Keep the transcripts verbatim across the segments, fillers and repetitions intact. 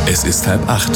Es ist halb acht.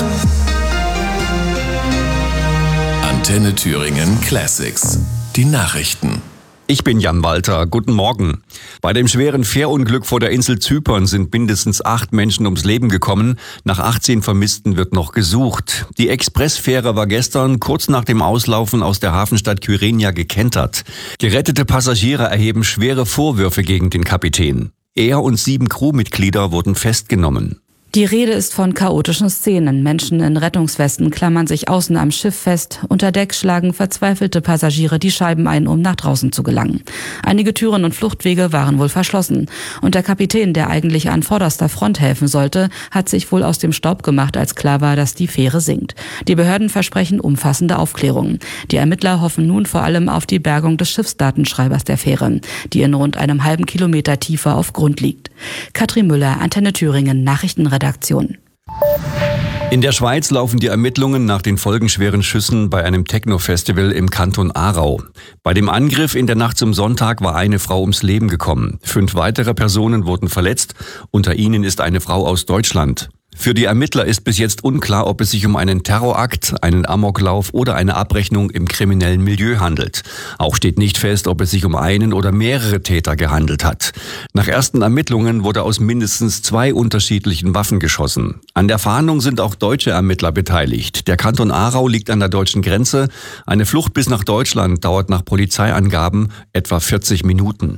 Antenne Thüringen Classics. Die Nachrichten. Ich bin Jan Walter. Guten Morgen. Bei dem schweren Fährunglück vor der Insel Zypern sind mindestens acht Menschen ums Leben gekommen. Nach achtzehn Vermissten wird noch gesucht. Die Expressfähre war gestern kurz nach dem Auslaufen aus der Hafenstadt Kyrenia gekentert. Gerettete Passagiere erheben schwere Vorwürfe gegen den Kapitän. Er und sieben Crewmitglieder wurden festgenommen. Die Rede ist von chaotischen Szenen. Menschen in Rettungswesten klammern sich außen am Schiff fest. Unter Deck schlagen verzweifelte Passagiere die Scheiben ein, um nach draußen zu gelangen. Einige Türen und Fluchtwege waren wohl verschlossen. Und der Kapitän, der eigentlich an vorderster Front helfen sollte, hat sich wohl aus dem Staub gemacht, als klar war, dass die Fähre sinkt. Die Behörden versprechen umfassende Aufklärung. Die Ermittler hoffen nun vor allem auf die Bergung des Schiffsdatenschreibers der Fähre, die in rund einem halben Kilometer Tiefe auf Grund liegt. Katrin Müller, Antenne Thüringen, Nachrichtenredaktion. In der Schweiz laufen die Ermittlungen nach den folgenschweren Schüssen bei einem Techno-Festival im Kanton Aarau. Bei dem Angriff in der Nacht zum Sonntag war eine Frau ums Leben gekommen. Fünf weitere Personen wurden verletzt. Unter ihnen ist eine Frau aus Deutschland. Für die Ermittler ist bis jetzt unklar, ob es sich um einen Terrorakt, einen Amoklauf oder eine Abrechnung im kriminellen Milieu handelt. Auch steht nicht fest, ob es sich um einen oder mehrere Täter gehandelt hat. Nach ersten Ermittlungen wurde aus mindestens zwei unterschiedlichen Waffen geschossen. An der Fahndung sind auch deutsche Ermittler beteiligt. Der Kanton Aarau liegt an der deutschen Grenze. Eine Flucht bis nach Deutschland dauert nach Polizeiangaben etwa vierzig Minuten.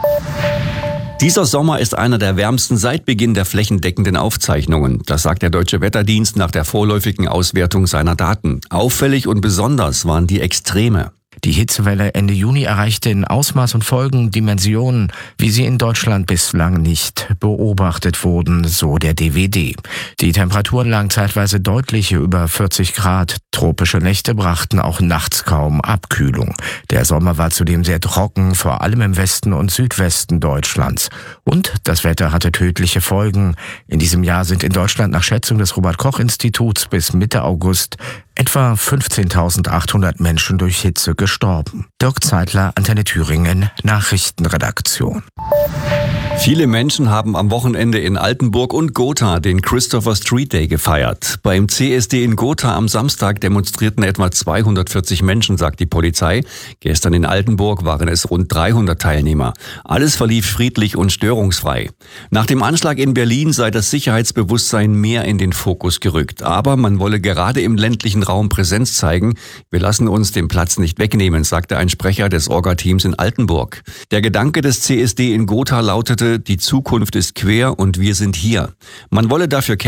Dieser Sommer ist einer der wärmsten seit Beginn der flächendeckenden Aufzeichnungen. Das sagt der Deutsche Wetterdienst nach der vorläufigen Auswertung seiner Daten. Auffällig und besonders waren die Extreme. Die Hitzewelle Ende Juni erreichte in Ausmaß und Folgen Dimensionen, wie sie in Deutschland bislang nicht beobachtet wurden, so der D W D. Die Temperaturen lagen zeitweise deutlich über vierzig Grad. Tropische Nächte brachten auch nachts kaum Abkühlung. Der Sommer war zudem sehr trocken, vor allem im Westen und Südwesten Deutschlands. Und das Wetter hatte tödliche Folgen. In diesem Jahr sind in Deutschland nach Schätzung des Robert-Koch-Instituts bis Mitte August etwa fünfzehntausendachthundert Menschen durch Hitze gestorben. Dirk Zeitler, Antenne Thüringen, Nachrichtenredaktion. Viele Menschen haben am Wochenende in Altenburg und Gotha den Christopher Street Day gefeiert. Beim C S D in Gotha am Samstag demonstrierten etwa zweihundertvierzig Menschen, sagt die Polizei. Gestern in Altenburg waren es rund dreihundert Teilnehmer. Alles verlief friedlich und störungsfrei. Nach dem Anschlag in Berlin sei das Sicherheitsbewusstsein mehr in den Fokus gerückt. Aber man wolle gerade im ländlichen Raum Präsenz zeigen. Wir lassen uns den Platz nicht wegnehmen, sagte ein Sprecher des Orga-Teams in Altenburg. Der Gedanke des C S D in Gotha lautete: Die Zukunft ist quer und wir sind hier. Man wolle dafür kämpfen,